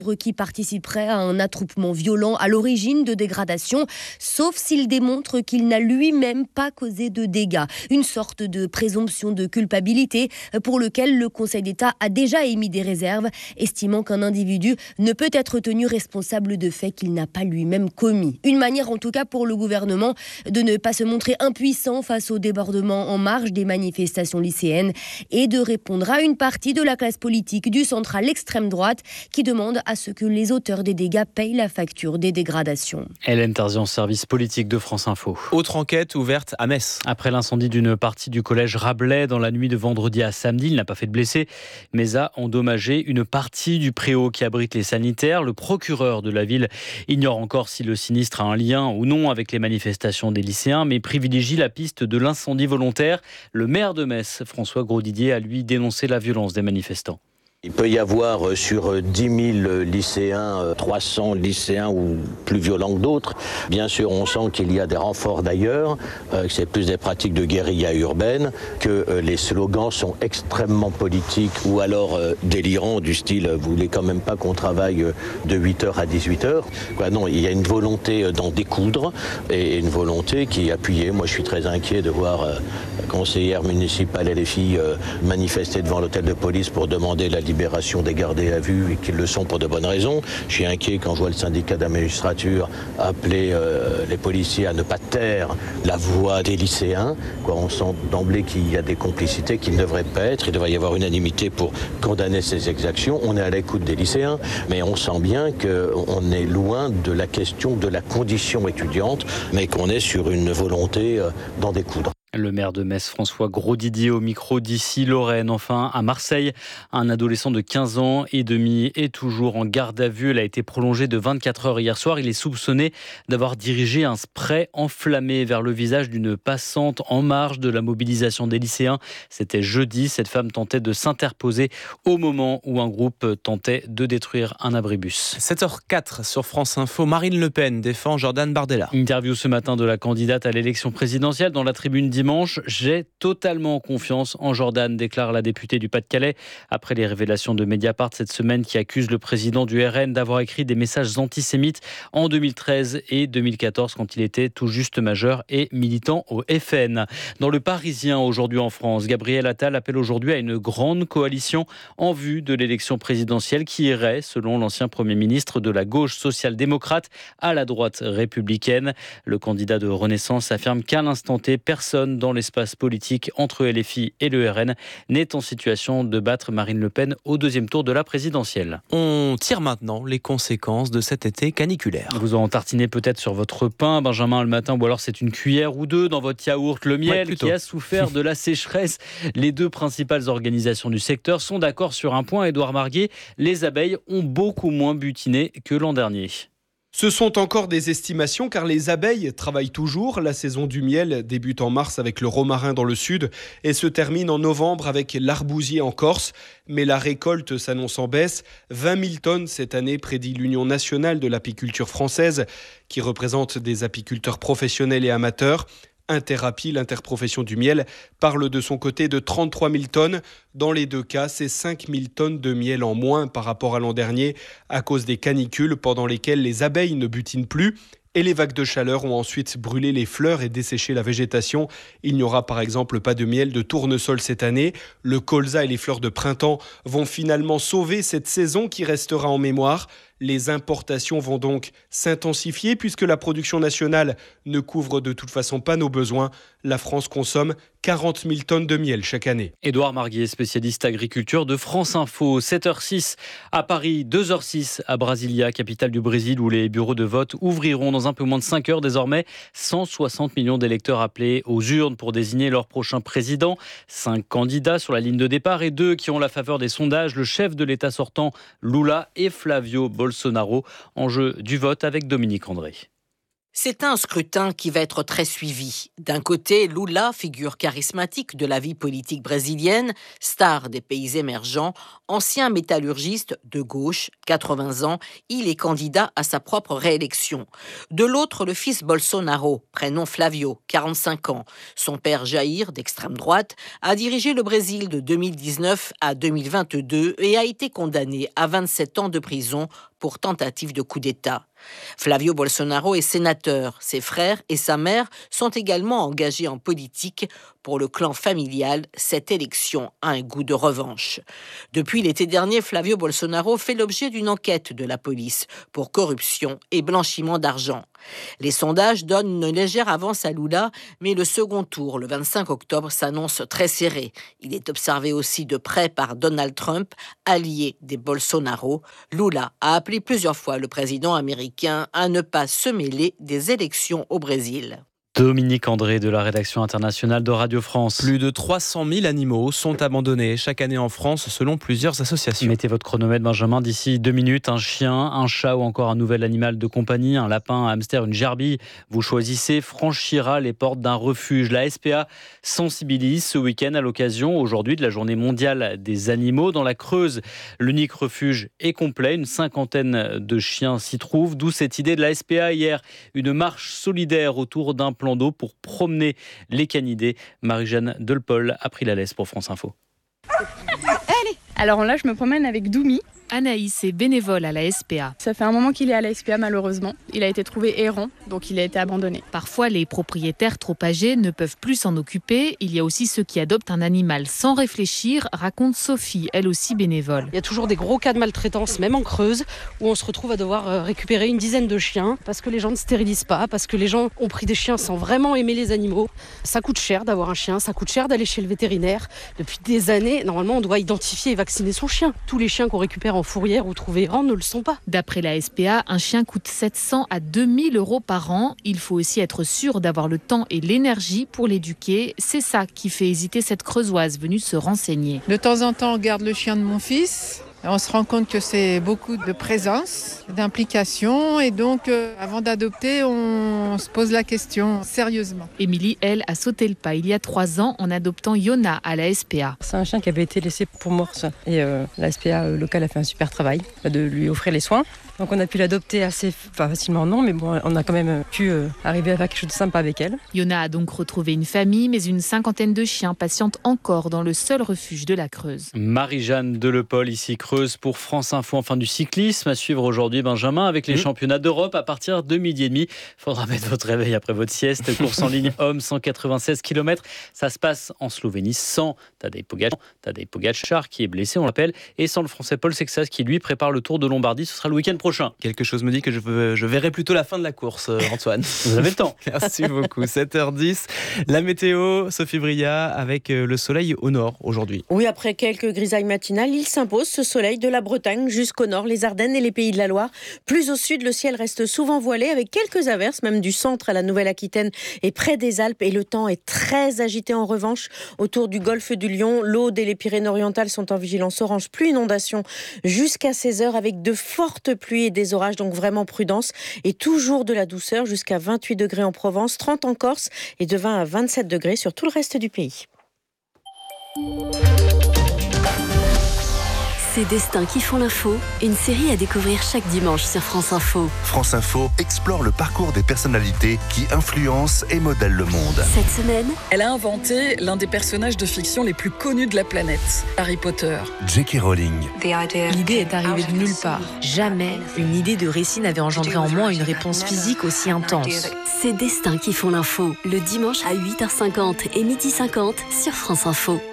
qui participerait à un attroupement violent à l'origine de dégradations, sauf s'il démontre qu'il n'a lui-même pas causé de dégâts. Une sorte de présomption de culpabilité pour lequel le Conseil d'État a déjà émis des réserves, estimant qu'un individu ne peut être tenu responsable de faits qu'il n'a pas lui-même commis. Une manière en tout cas pour le gouvernement de ne pas se montrer impuissant face au débordement en marge des manifestations lycéennes et de répondre à une partie de la classe politique du centre à l'extrême droite qui demande à ce que les auteurs des dégâts payent la facture des dégradations. Hélène Terzian, service politique de France Info. Autre enquête ouverte à Metz. Après l'incendie d'une partie du collège Rabelais dans la nuit de vendredi à samedi, il n'a pas fait de blessés, mais a endommagé une partie du préau qui abrite les sanitaires. Le procureur de la ville ignore encore si le sinistre a un lien ou non avec les manifestations des lycéens, mais privilégie la piste de l'incendie volontaire. Le maire de Metz, François Grosdidier, a lui dénoncé la violence des manifestants. Il peut y avoir sur 10 000 lycéens, 300 lycéens ou plus violents que d'autres. Bien sûr, on sent qu'il y a des renforts d'ailleurs, que c'est plus des pratiques de guérilla urbaine, que les slogans sont extrêmement politiques ou alors délirants du style « vous voulez quand même pas qu'on travaille de 8h à 18h ». Non, il y a une volonté d'en découdre et une volonté qui est appuyée. Moi, je suis très inquiet de voir conseillère municipale LFI manifester devant l'hôtel de police pour demander la libération des gardés à vue et qu'ils le sont pour de bonnes raisons. Je suis inquiet quand je vois le syndicat de la magistrature appeler les policiers à ne pas taire la voix des lycéens. On sent d'emblée qu'il y a des complicités qui ne devraient pas être. Il devrait y avoir unanimité pour condamner ces exactions. On est à l'écoute des lycéens, mais on sent bien qu'on est loin de la question de la condition étudiante, mais qu'on est sur une volonté d'en découdre. Le maire de Metz, François Grosdidier, au micro d'Ici Lorraine. Enfin, à Marseille, un adolescent de 15 ans et demi est toujours en garde à vue. Il a été prolongé de 24 heures hier soir. Il est soupçonné d'avoir dirigé un spray enflammé vers le visage d'une passante en marge de la mobilisation des lycéens. C'était jeudi. Cette femme tentait de s'interposer au moment où un groupe tentait de détruire un abribus. 7h04 sur France Info. Marine Le Pen défend Jordan Bardella. Interview ce matin de la candidate à l'élection présidentielle dans la tribune dimanche. J'ai totalement confiance en Jordan, déclare la députée du Pas-de-Calais après les révélations de Mediapart cette semaine qui accusent le président du RN d'avoir écrit des messages antisémites en 2013 et 2014 quand il était tout juste majeur et militant au FN. Dans le Parisien aujourd'hui en France, Gabriel Attal appelle aujourd'hui à une grande coalition en vue de l'élection présidentielle qui irait, selon l'ancien Premier ministre, de la gauche social-démocrate à la droite républicaine. Le candidat de Renaissance affirme qu'à l'instant T, personne dans l'espace politique entre LFI et le RN n'est en situation de battre Marine Le Pen au deuxième tour de la présidentielle. On tire maintenant les conséquences de cet été caniculaire. Vous en tartinez peut-être sur votre pain, Benjamin, le matin, ou alors c'est une cuillère ou deux dans votre yaourt. Le miel qui a souffert de la sécheresse. Les deux principales organisations du secteur sont d'accord sur un point, Édouard Marguet, les abeilles ont beaucoup moins butiné que l'an dernier. Ce sont encore des estimations car les abeilles travaillent toujours. La saison du miel débute en mars avec le romarin dans le sud et se termine en novembre avec l'arbousier en Corse. Mais la récolte s'annonce en baisse. 20 000 tonnes cette année, prédit l'Union nationale de l'apiculture française qui représente des apiculteurs professionnels et amateurs. Interapi, l'interprofession du miel, parle de son côté de 33 000 tonnes. Dans les deux cas, c'est 5 000 tonnes de miel en moins par rapport à l'an dernier à cause des canicules pendant lesquelles les abeilles ne butinent plus. Et les vagues de chaleur ont ensuite brûlé les fleurs et desséché la végétation. Il n'y aura par exemple pas de miel de tournesol cette année. Le colza et les fleurs de printemps vont finalement sauver cette saison qui restera en mémoire. Les importations vont donc s'intensifier puisque la production nationale ne couvre de toute façon pas nos besoins. La France consomme 40 000 tonnes de miel chaque année. Édouard Marguet, spécialiste agriculture de France Info. 7h06 à Paris, 2h06 à Brasilia, capitale du Brésil, où les bureaux de vote ouvriront dans un peu moins de 5 heures désormais. 160 millions d'électeurs appelés aux urnes pour désigner leur prochain président. 5 candidats sur la ligne de départ et 2 qui ont la faveur des sondages. Le chef de l'État sortant, Lula, et Flavio Bolsonaro. Enjeu du vote avec Dominique André. C'est un scrutin qui va être très suivi. D'un côté, Lula, figure charismatique de la vie politique brésilienne, star des pays émergents, ancien métallurgiste de gauche, 80 ans, il est candidat à sa propre réélection. De l'autre, le fils Bolsonaro, prénom Flavio, 45 ans. Son père Jair, d'extrême droite, a dirigé le Brésil de 2019 à 2022 et a été condamné à 27 ans de prison pour tentative de coup d'État. Flavio Bolsonaro est sénateur. Ses frères et sa mère sont également engagés en politique. Pour le clan familial, cette élection a un goût de revanche. Depuis l'été dernier, Flavio Bolsonaro fait l'objet d'une enquête de la police pour corruption et blanchiment d'argent. Les sondages donnent une légère avance à Lula, mais le second tour, le 25 octobre, s'annonce très serré. Il est observé aussi de près par Donald Trump, allié des Bolsonaro. Lula a appelé plusieurs fois le président américain à ne pas se mêler des élections au Brésil. Dominique André de la rédaction internationale de Radio France. Plus de 300 000 animaux sont abandonnés chaque année en France selon plusieurs associations. Mettez votre chronomètre, Benjamin, d'ici 2 minutes. Un chien, un chat ou encore un nouvel animal de compagnie, un lapin, un hamster, une gerbille. Vous choisissez, franchira les portes d'un refuge. La SPA sensibilise ce week-end à l'occasion aujourd'hui de la journée mondiale des animaux. Dans la Creuse, l'unique refuge est complet. Une 50aine de chiens s'y trouvent. D'où cette idée de la SPA hier. Une marche solidaire autour d'un plan d'eau pour promener les canidés. Marie-Jeanne Delpol a pris la laisse pour France Info. Alors là, je me promène avec Doumi. Anaïs est bénévole à la SPA. Ça fait un moment qu'il est à la SPA malheureusement. Il a été trouvé errant, donc il a été abandonné. Parfois, les propriétaires trop âgés ne peuvent plus s'en occuper. Il y a aussi ceux qui adoptent un animal sans réfléchir, raconte Sophie, elle aussi bénévole. Il y a toujours des gros cas de maltraitance, même en Creuse, où on se retrouve à devoir récupérer une dizaine de chiens parce que les gens ne stérilisent pas, parce que les gens ont pris des chiens sans vraiment aimer les animaux. Ça coûte cher d'avoir un chien, ça coûte cher d'aller chez le vétérinaire. Depuis des années, normalement, on doit identifier et vacciner son chien. Tous les chiens qu'on récupère en fourrière ou trouvés errants ne le sont pas. D'après la SPA, un chien coûte 700 à 2000 € par an. Il faut aussi être sûr d'avoir le temps et l'énergie pour l'éduquer. C'est ça qui fait hésiter cette Creusoise venue se renseigner. De temps en temps, on garde le chien de mon fils. On se rend compte que c'est beaucoup de présence, d'implication et donc avant d'adopter, on se pose la question sérieusement. Émilie, elle, a sauté le pas il y a 3 ans en adoptant Yona à la SPA. C'est un chien qui avait été laissé pour morse et la SPA locale a fait un super travail de lui offrir les soins. Donc on a pu l'adopter assez facilement, non, mais bon, on a quand même pu arriver à faire quelque chose de sympa avec elle. Yona a donc retrouvé une famille, mais une 50aine de chiens patientent encore dans le seul refuge de la Creuse. Marie-Jeanne Delpol, ici Creuse pour France Info. Enfin du cyclisme à suivre aujourd'hui, Benjamin, avec les championnats d'Europe à partir de 12h30. Il faudra mettre votre réveil après votre sieste. Course en ligne homme, 196 km. Ça se passe en Slovénie sans Tadej Pogačar qui est blessé, on l'appelle, et sans le Français Paul Sexas qui lui prépare le Tour de Lombardie. Ce sera le week-end prochain. Quelque chose me dit que je verrai plutôt la fin de la course, Antoine. Vous avez le temps. Merci beaucoup. 7h10, la météo, Sophie Bria, avec le soleil au nord aujourd'hui. Oui, après quelques grisailles matinales, il s'impose ce soleil de la Bretagne jusqu'au nord, les Ardennes et les Pays de la Loire. Plus au sud, le ciel reste souvent voilé avec quelques averses, même du centre à la Nouvelle-Aquitaine et près des Alpes. Et le temps est très agité en revanche autour du golfe du Lion. l'Aude et les Pyrénées-Orientales sont en vigilance orange, pluie inondation jusqu'à 16h avec de fortes pluies et des orages, donc vraiment prudence. Et toujours de la douceur jusqu'à 28 degrés en Provence, 30 en Corse et de 20 à 27 degrés sur tout le reste du pays. Ces destins qui font l'info, une série à découvrir chaque dimanche sur France Info. France Info explore le parcours des personnalités qui influencent et modèlent le monde. Cette semaine, elle a inventé l'un des personnages de fiction les plus connus de la planète, Harry Potter. J.K. Rowling. L'idée est arrivée de nulle part. Jamais une idée de récit n'avait engendré en moi une réponse physique aussi intense. Ces destins qui font l'info, le dimanche à 8h50 et 12h50 sur France Info.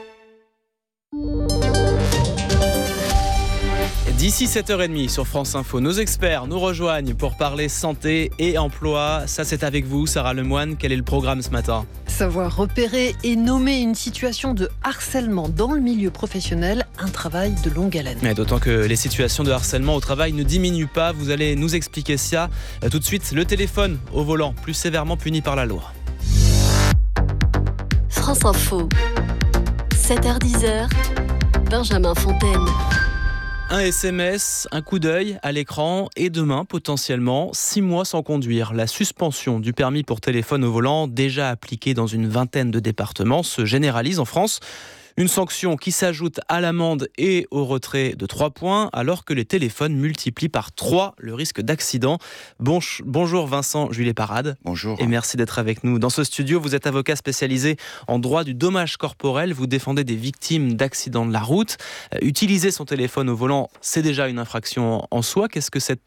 D'ici 7h30 sur France Info, nos experts nous rejoignent pour parler santé et emploi. Ça, c'est avec vous, Sarah Lemoine. Quel est le programme ce matin ? Savoir repérer et nommer une situation de harcèlement dans le milieu professionnel, un travail de longue haleine. Mais d'autant que les situations de harcèlement au travail ne diminuent pas. Vous allez nous expliquer ça. Tout de suite, le téléphone au volant, plus sévèrement puni par la loi. France Info, 7h-10h, Benjamin Fontaine. Un SMS, un coup d'œil à l'écran et demain, potentiellement, 6 mois sans conduire. La suspension du permis pour téléphone au volant, déjà appliquée dans une vingtaine de départements, se généralise en France. Une sanction qui s'ajoute à l'amende et au retrait de 3 points, alors que les téléphones multiplient par 3 le risque d'accident. Bonjour Vincent Juillet-Parade. Bonjour. Et merci d'être avec nous. Dans ce studio, vous êtes avocat spécialisé en droit du dommage corporel. Vous défendez des victimes d'accidents de la route. Utiliser son téléphone au volant, c'est déjà une infraction en soi. Qu'est-ce que cette